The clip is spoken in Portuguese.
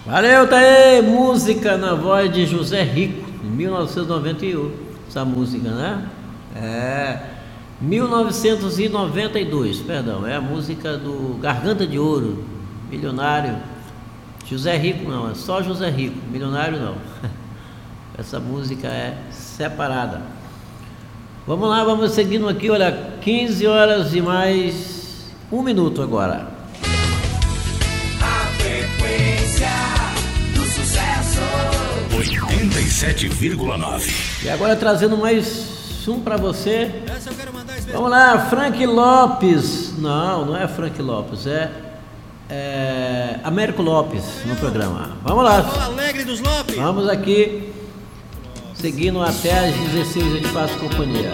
Valeu, tá aí, música na voz de José Rico, em 1991, essa música, né? 1992, perdão, é a música do Garganta de Ouro, Milionário. José Rico não, é só José Rico, Milionário não. Essa música é separada. Vamos lá, vamos seguindo aqui, olha, 15 horas e mais 1 minuto agora. A frequência do sucesso 87,9. E agora trazendo mais um pra você. Vamos lá, Frank Lopes. Não é Frank Lopes, é Américo Lopes no programa. Vamos lá. Alegre dos Lopes. Vamos aqui, seguindo até às 16 a gente faz companhia.